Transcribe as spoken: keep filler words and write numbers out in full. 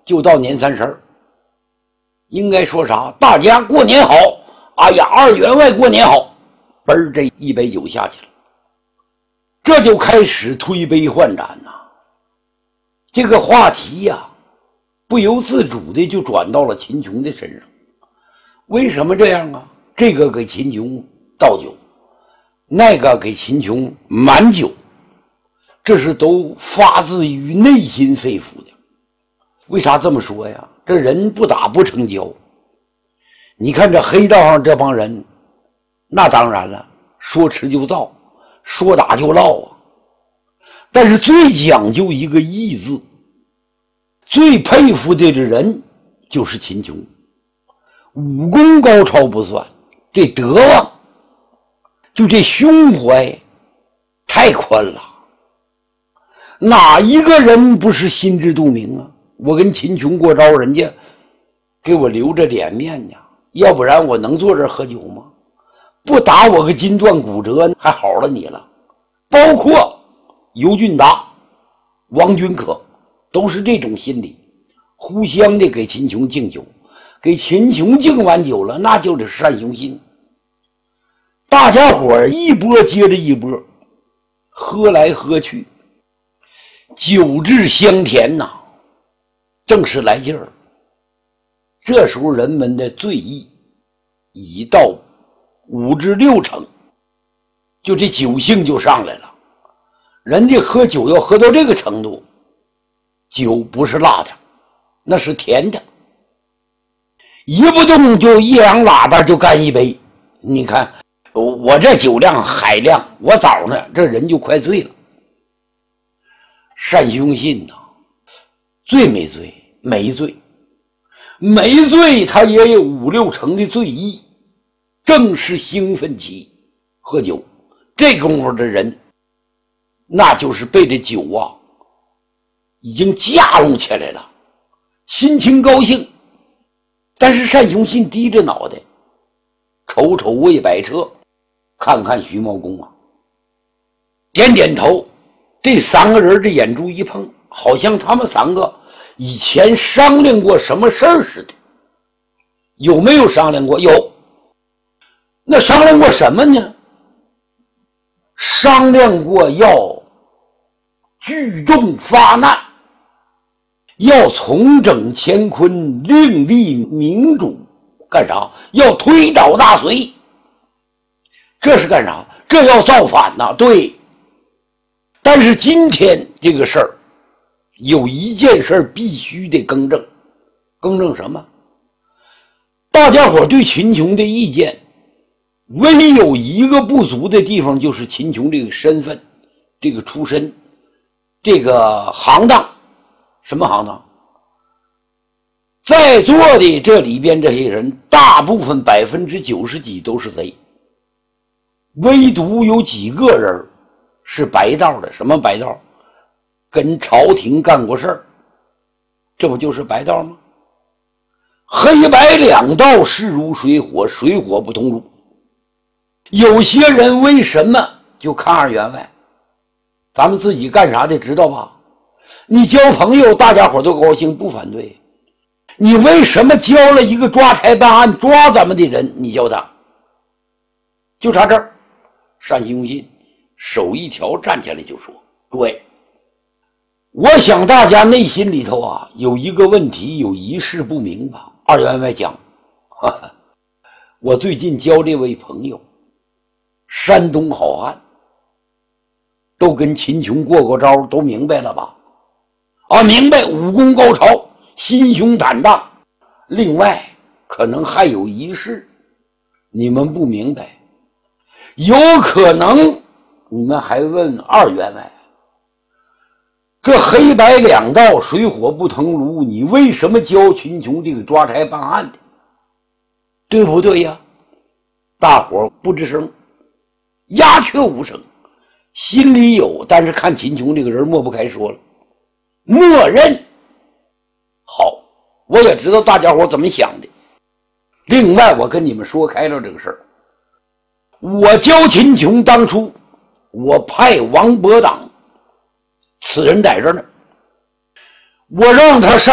就到年三十儿，应该说啥？大家过年好！哎呀，二员外过年好！嘣儿，这一杯酒下去了，这就开始推杯换盏呐、啊。这个话题呀、啊，不由自主的就转到了秦琼的身上。为什么这样啊？这个给秦琼倒酒，那个给秦琼满酒，这是都发自于内心肺腑的。为啥这么说呀？这人不打不成交。你看这黑道上这帮人，那当然了，说吃就造，说打就唠啊。但是最讲究一个义字，最佩服的人就是秦琼。武功高超不算，这德望，就这胸怀太宽了。哪一个人不是心知肚明啊？我跟秦琼过招，人家给我留着脸面呢，要不然我能坐这儿喝酒吗？不打我个筋断骨折还好了你了。包括尤俊达、王君可都是这种心理，互相的给秦琼敬酒。给秦琼敬完酒了，那就是单雄信。大家伙儿一波接着一波，喝来喝去，酒至香甜呐、啊，正是来劲儿。这时候人们的醉意已到五至六成，就这酒性就上来了。人家喝酒要喝到这个程度，酒不是辣的，那是甜的。一不动就一扬喇叭就干一杯。你看我这酒量海量，我早呢这人就快醉了。单雄信呐、啊，醉没醉？没醉，没醉，他也有五六成的醉意，正是兴奋期喝酒。这功夫的人，那就是被这酒啊已经架拢起来了，心情高兴。但是单雄信低着脑袋，瞅瞅魏百车，看看徐茂公啊，点点头。这三个人这眼珠一碰，好像他们三个以前商量过什么事儿似的。有没有商量过？有。那商量过什么呢？商量过要聚众发难，要重整乾坤，另立明主。干啥？要推倒大隋。这是干啥？这要造反呐！对。但是今天这个事儿，有一件事必须得更正。更正什么？大家伙对秦琼的意见，唯有一个不足的地方，就是秦琼这个身份，这个出身，这个行当。什么行当？在座的这里边这些人，大部分百分之九十几都是贼，唯独有几个人是白道的。什么白道？跟朝廷干过事儿，这不就是白道吗？黑白两道势如水火，水火不同路。有些人为什么就看二员外？咱们自己干啥的知道吧？你交朋友，大家伙都高兴，不反对。你为什么交了一个抓差办案抓咱们的人，你叫他？就差这儿。单雄信手一条站起来就说：诸位，我想大家内心里头啊有一个问题，有一事不明吧。二员外讲，哈哈，我最近交这位朋友，山东好汉，都跟秦琼过过招，都明白了吧？啊，明白，武功高超，心胸坦荡。另外可能还有一事你们不明白，有可能你们还问二员外，这黑白两道水火不同炉，你为什么教秦琼这个抓差办案的？对不对呀？大伙不吱声，鸦雀无声，心里有，但是看秦琼这个人抹不开说了，默认。好，我也知道大家伙怎么想的。另外我跟你们说开了这个事儿，我教秦琼当初我派王伯党，此人在这呢，我让他上